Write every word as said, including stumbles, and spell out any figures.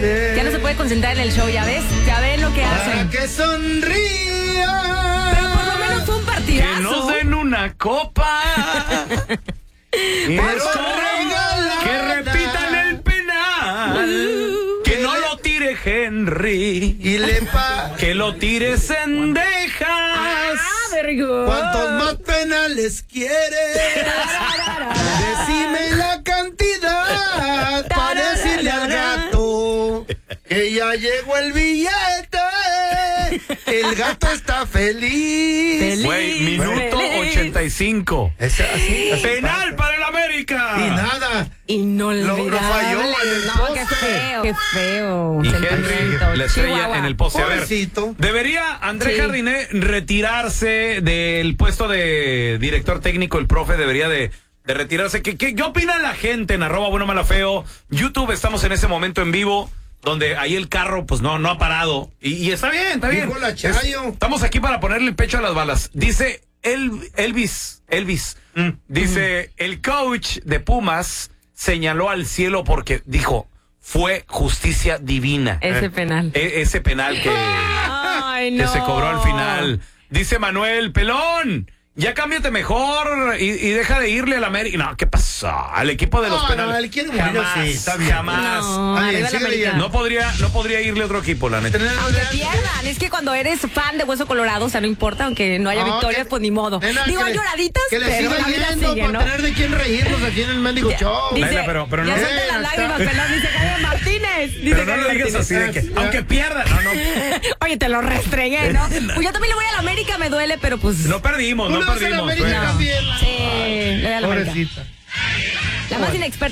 Ya no se puede concentrar en el show, ¿ya ves? Ya ven lo que hacen. Para que sonría. Pero por lo menos fue un partidazo. Que nos den una copa. Pero que repitan el penal. Que no lo tire Henry. Y le pa. Que lo tire Cendejas. Ah, vergo. ¿Cuántos más penales quieres? Decime la cantidad para decirle al gato que ya llegó el billete. El gato está feliz. Feliz. Güey, minuto Feliz. ochenta y cinco. Es así, así Penal pasa. para el América. Y nada. Inolvidable. Lo- lo falló en el No, qué poste. feo. Qué feo. Y Sentimiento. Henry la estrella Chihuahua. en el poste. A ver, Pobrecito. ¿debería André Sí. Jardiné retirarse del puesto de director técnico? El profe debería de, de retirarse. ¿Qué, qué, ¿Qué opina la gente en arroba bueno mala feo? YouTube, estamos en ese momento en vivo, donde ahí el carro pues no, no ha parado. Y, y está bien, está bien. Dijo la Chayo. Es- estamos aquí para ponerle el pecho a las balas. Dice el, Elvis, Elvis, Mm. dice, el coach de Pumas señaló al cielo porque dijo, fue justicia divina. Ese penal. E- ese penal que, Ay, no. que se cobró al final. Dice Manuel, pelón, ya cámbiate mejor y, y deja de irle al América. No, ¿qué pasó? Al equipo de los No, penales. no, él quiere morir jamás, así, está bien. jamás. No, Está bien, arriba la síguele América. ya. No podría, no podría irle a otro equipo, la neta. Tener- Aunque pierdan, es que cuando eres fan de Hueso Colorado, o sea, no importa, aunque no haya No, victorias, que- pues ni modo. Nena, Digo, que hay le- lloraditas, que le pero siga la vida yendo sigue, para ¿no? tener de quién reírnos aquí en el mendigo show. Dice, Laila, pero- pero ya no- suelta Eh, las lágrimas, está- pelón, dice Javier Martínez. Dice Pero no Javier lo digas Martínez. así de que, Ah, aunque pierdan, no, no, Oye, te lo restregué, ¿no? Pues yo también le voy a la América, me duele, pero pues... no perdimos, no Uno hace la perdimos. América bueno. también. Sí, le voy a la América. Pobrecita. La más inexperta